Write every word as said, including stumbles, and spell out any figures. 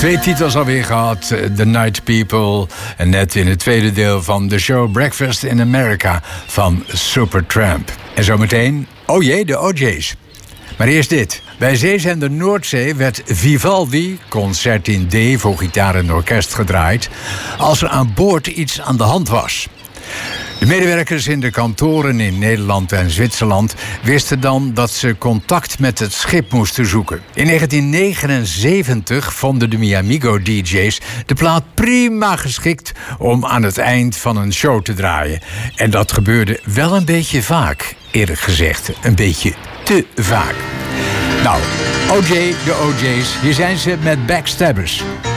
Twee titels alweer gehad. The Night People. En net in het tweede deel van de show Breakfast in America van Supertramp. En zometeen, oh jee, de O J's. Maar eerst dit. Bij Zeezender Noordzee werd Vivaldi, concert in D voor gitaar en orkest gedraaid, als er aan boord iets aan de hand was. De medewerkers in de kantoren in Nederland en Zwitserland wisten dan dat ze contact met het schip moesten zoeken. In negentien negenenzeventig vonden de Miamigo D J's de plaat prima geschikt om aan het eind van een show te draaien. En dat gebeurde wel een beetje vaak, eerlijk gezegd. Een beetje te vaak. Nou, O J, de O J's, hier zijn ze met Backstabbers.